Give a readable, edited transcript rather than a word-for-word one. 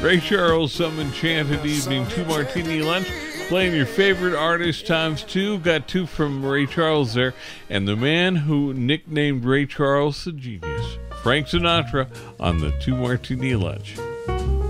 Ray Charles, some enchanted evening, 2 Martini Lunch. Playing your favorite artist times 2. Got 2 from Ray Charles there. And the man who nicknamed Ray Charles the genius, Frank Sinatra, on the 2 Martini Lunch.